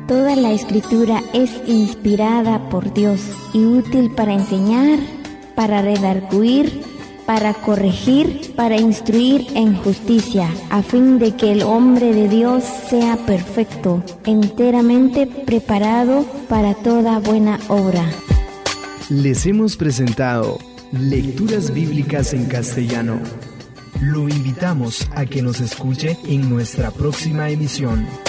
Toda la Escritura es inspirada por Dios y útil para enseñar, para redarguir, para corregir, para instruir en justicia, a fin de que el hombre de Dios sea perfecto, enteramente preparado para toda buena obra. Les hemos presentado Lecturas Bíblicas en Castellano. Lo invitamos a que nos escuche en nuestra próxima emisión.